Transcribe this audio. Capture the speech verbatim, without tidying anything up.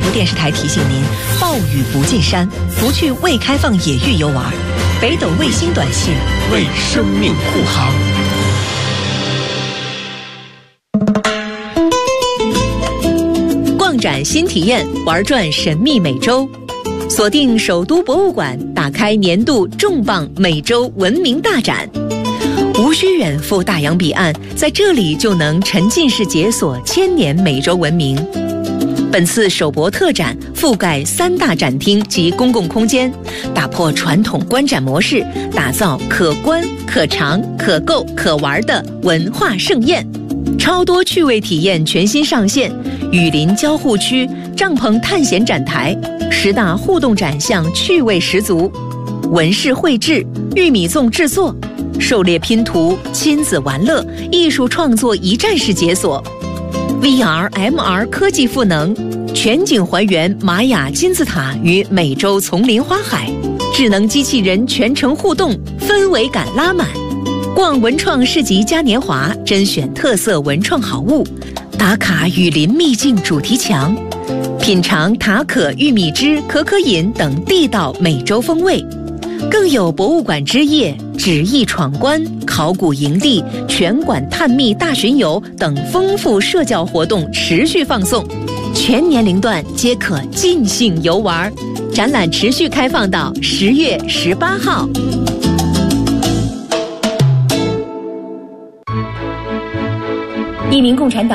湖电视台提醒您：暴雨不进山，不去未开放野域游玩。北斗卫星短信为生命护航。 逛展新体验，玩转神秘美洲。锁定首都博物馆，打开年度重磅美洲文明大展。无需远赴大洋彼岸，在这里就能沉浸式解锁千年美洲文明。本次首博特展覆盖三大展厅及公共空间，打破传统观展模式，打造可观、可尝、可购、可玩的文化盛宴。超多趣味体验全新上线，雨林交互区、帐篷探险展台，十大互动展项趣味十足。纹饰绘制、玉米粽制作、狩猎拼图、亲子玩乐、艺术创作一站式解锁。V R、M R 科技赋能，全景还原玛雅金字塔与美洲丛林花海，智能机器人全程互动，氛围感拉满。逛文创市集嘉年华，甄选特色文创好物，打卡雨林秘境主题墙，品尝塔可玉米汁、可可饮等地道美洲风味。更有博物馆之夜、纸艺闯关、考古营地、全馆探秘大巡游等丰富社交活动持续放送，全年龄段皆可尽兴游玩。展览持续开放到十月十八号。一名共产党